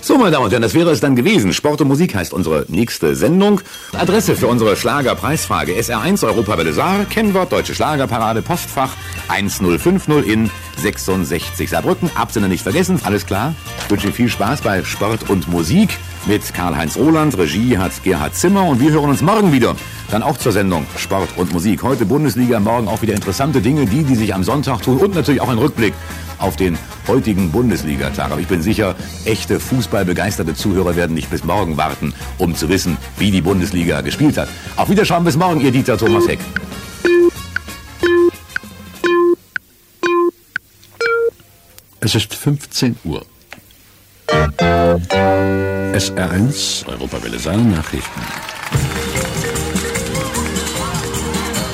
So, meine Damen und Herren, das wäre es dann gewesen. Sport und Musik heißt unsere nächste Sendung. Adresse für unsere Schlagerpreisfrage: SR1 Europawelle Saar, Kennwort Deutsche Schlagerparade, Postfach 1050 in 66 Saarbrücken. Absender nicht vergessen, alles klar? Ich wünsche Ihnen viel Spaß bei Sport und Musik mit Karl-Heinz Roland. Regie hat Gerhard Zimmer und wir hören uns morgen wieder. Dann auch zur Sendung Sport und Musik. Heute Bundesliga, morgen auch wieder interessante Dinge, die sich am Sonntag tun und natürlich auch ein Rückblick auf den heutigen Bundesliga-Tag. Aber ich bin sicher, echte fußballbegeisterte Zuhörer werden nicht bis morgen warten, um zu wissen, wie die Bundesliga gespielt hat. Auf Wiederschauen, bis morgen, Ihr Dieter Thomas Heck. Es ist 15 Uhr. SR1 Europawelle Saar Nachrichten.